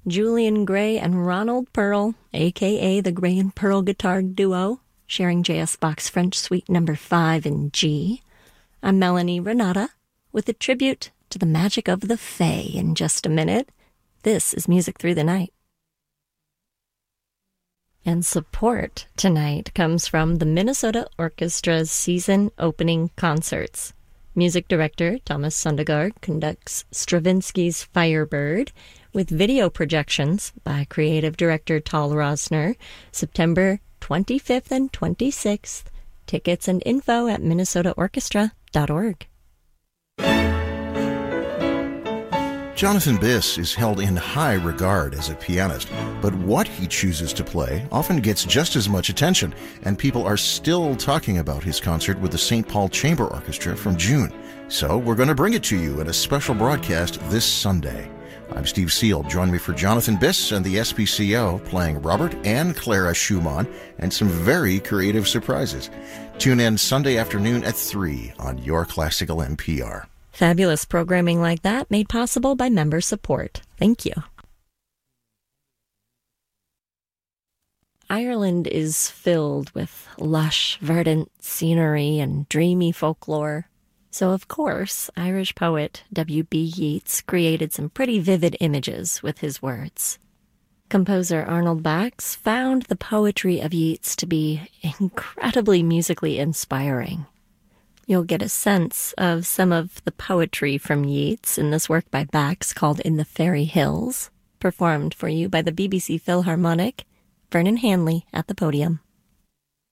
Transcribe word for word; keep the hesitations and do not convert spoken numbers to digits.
Julian Gray and Ronald Pearl, a k a the Gray and Pearl Guitar Duo, sharing J S Bach's French Suite number five in G. I'm Melanie Renata, with a tribute to the magic of the Fae in just a minute. This is Music Through the Night. And support tonight comes from the Minnesota Orchestra's season opening concerts. Music director Thomas Sondergaard conducts Stravinsky's Firebird with video projections by creative director Tal Rosner, September twenty-fifth and twenty-sixth. Tickets and info at minnesota orchestra dot org. Jonathan Biss is held in high regard as a pianist, but what he chooses to play often gets just as much attention, and people are still talking about his concert with the Saint Paul Chamber Orchestra from June. So we're going to bring it to you in a special broadcast this Sunday. I'm Steve Seal. Join me for Jonathan Biss and the S P C O playing Robert and Clara Schumann and some very creative surprises. Tune in Sunday afternoon at three on Your Classical N P R. Fabulous programming like that made possible by member support. Thank you. Ireland is filled with lush, verdant scenery and dreamy folklore. So, of course, Irish poet W B Yeats created some pretty vivid images with his words. Composer Arnold Bax found the poetry of Yeats to be incredibly musically inspiring. You'll get a sense of some of the poetry from Yeats in this work by Bax called In the Fairy Hills, performed for you by the B B C Philharmonic. Vernon Hanley at the podium.